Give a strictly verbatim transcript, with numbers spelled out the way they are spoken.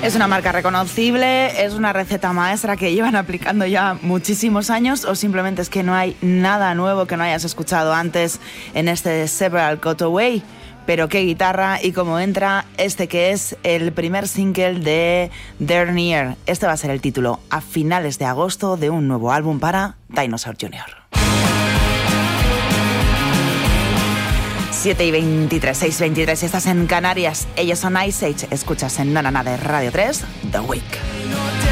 Es una marca reconocible, es una receta maestra que llevan aplicando ya muchísimos años, o simplemente es que no hay nada nuevo que no hayas escuchado antes en este Several Cutaway. Pero qué guitarra y cómo entra este que es el primer single de They're Near. Este va a ser el título a finales de agosto de un nuevo álbum para Dinosaur junior siete y veintitrés, seis y veintitrés, si estás en Canarias, ellos son Ice Age, escuchas en Nanana de Radio tres, The Week.